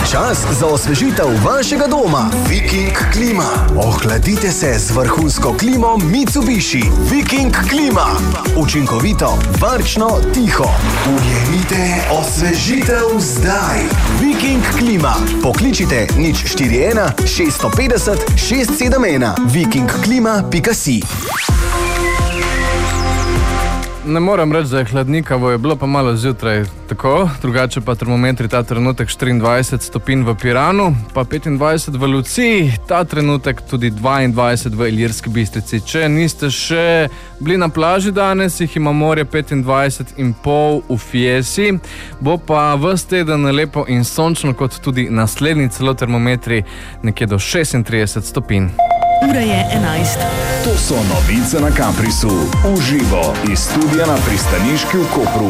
Čas za osvežitev vašega doma. Viking klima. Ohladite se z vrhunsko klimo Mitsubishi. Viking klima. Učinkovito, varčno, tiho. Ujemite osvežitev zdaj. Viking klima. Pokličite 041 650 671. vikingklima.si. Ne moram reči, da je hladnikavo, je bilo pa malo zjutraj tako, drugače pa termometri ta trenutek 24 stopinj v Piranu, pa 25 v Luciji, ta trenutek tudi 22 v Ilirski Bistrici. Če niste še bili na plaži danes, jih ima morje 25,5 v Fiesi, bo pa ves teden lepo in sončno, kot tudi naslednji celo termometri nekje do 36 stopinj. Ura je 11. To so novice na Caprisu. Uživo iz studia na Pristaniški v Kopru.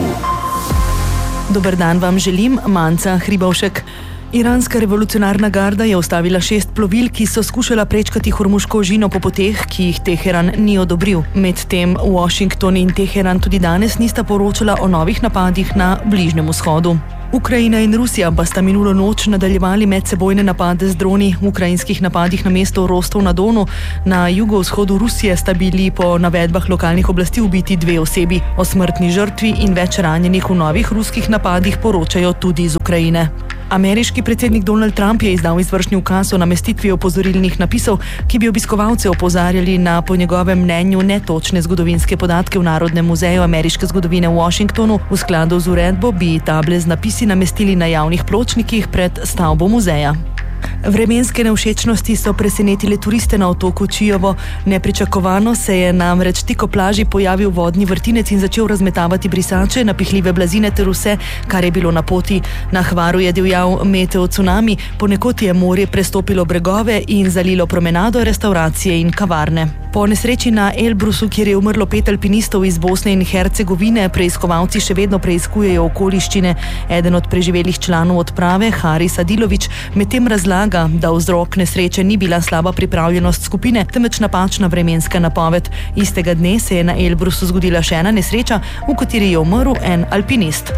Dober dan vam želim, Manca Hribovšek. Iranska revolucionarna garda je ustavila 6 plovil, ki so skušala prečkati Hormuško ožino po poteh, ki jih Teheran ni odobril. Medtem Washington in Teheran tudi danes nista poročala o novih napadih na Bližnjem vzhodu. Ukrajina in Rusija pa sta minulo noč nadaljevali medsebojne napade z droni. V ukrajinskih napadih na mesto Rostov-na-Donu na jugovzhodu Rusije sta bili po navedbah lokalnih oblasti ubiti 2 osebi. O smrtni žrtvi in več ranjenih v novih ruskih napadih poročajo tudi iz Ukrajine. Ameriški predsednik Donald Trump je izdal izvršni ukaz o namestitvi opozorilnih napisov, ki bi obiskovalce opozarjali na po njegovem mnenju netočne zgodovinske podatke v Narodnem muzeju ameriške zgodovine v Washingtonu. V skladu z uredbo bi table z napisi namestili na javnih pločnikih pred stavbo muzeja. Vremenske nevšečnosti so presenetile turiste na otoku Čijovo. Nepričakovano se je namreč tik ob plaži pojavil vodni vrtinec in začel razmetavati brisače, napihljive blazine ter vse, kar je bilo na poti. Na Hvaru je divjal meteo cunami, ponekod je morje prestopilo bregove in zalilo promenado, restauracije in kavarne. Po nesreči na Elbrusu, kjer je umrlo 5 alpinistov iz Bosne in Hercegovine, preiskovalci še vedno preiskujejo okoliščine. Eden od preživelih članov odprave, Haris Adilović, medtem razlaga, da vzrok nesreče ni bila slaba pripravljenost skupine, temveč napačna vremenska napoved. Istega dne se je na Elbrusu zgodila še ena nesreča, v kateri je umrl en alpinist.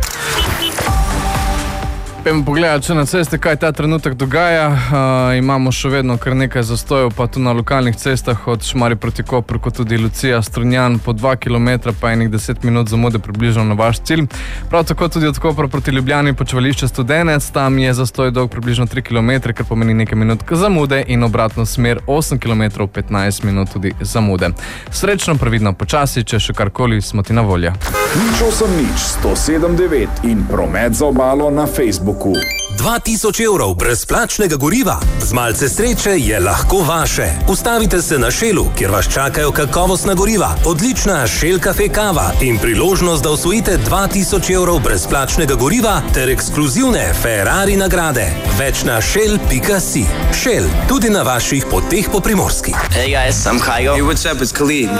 Pojmo pogledati, če na ceste, kaj ta trenutek dogaja. Imamo še vedno kar nekaj zastojev, pa tu na lokalnih cestah od Šmarja proti Kopru, kot tudi Lucija, Strunjan, po 2 km, pa enih 10 minut zamude približno na vaš cilj. Prav tako tudi od Kopra proti Ljubljani počivališče Studenec, tam je zastoj dolg približno 3 km, kar pomeni nekaj minut zamude, in obratno smer 8 km, 15 minut tudi zamude. Srečno, previdno, počasi, če še karkoli, smo ti na voljo. 080 107 9 in promet za obalo na Facebooku. 2000 evrov brezplačnega goriva. Z malce sreče je lahko vaše. Ustavite se na Shellu, kjer vas čakajo kakovostna goriva, odlična Shell Cafe kava in priložnost, da osvojite 2000 evrov brezplačnega goriva ter ekskluzivne Ferrari nagrade. Več na shell.si. Shell, tudi na vaših poteh po Primorski. Hey guys, I'm Kygo. Hey, what's up? It's Khalid.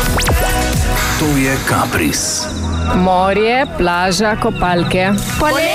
To je Capris. Morje, plaža, kopalke.